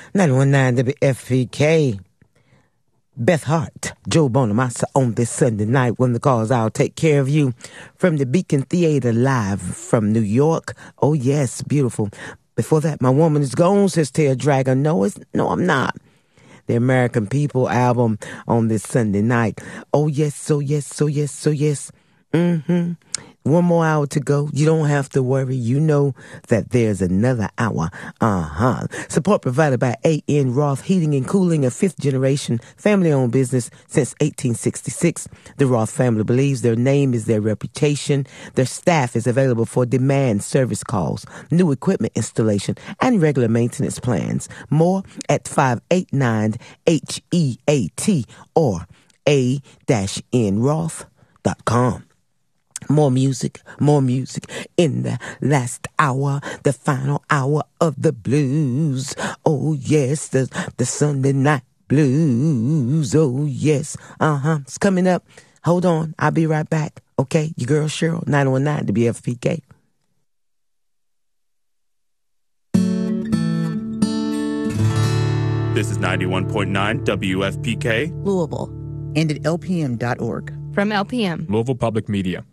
919 WFPK. Beth Hart, Joe Bonamassa on this Sunday night when the calls I'll take care of you from the Beacon Theater live from New York. Oh, yes, beautiful. Before that, My Woman Is Gone, says Tail Dragon. No, I'm not. The American People album on this Sunday night. Oh, yes, so yes, so yes, so yes. Mm-hmm. One more hour to go. You don't have to worry. You know that there's another hour. Support provided by A.N. Roth Heating and Cooling, a fifth-generation family-owned business since 1866. The Roth family believes their name is their reputation. Their staff is available for demand service calls, new equipment installation, and regular maintenance plans. More at 589-HEAT or a-nroth.com. More music in the last hour, the final hour of the blues. Oh, yes, the Sunday night blues. Oh, yes, it's coming up. Hold on, I'll be right back. Okay, your girl Cheryl, 919 WFPK. This is 91.9 WFPK. Louisville, and at lpm.org. From LPM. Louisville Public Media.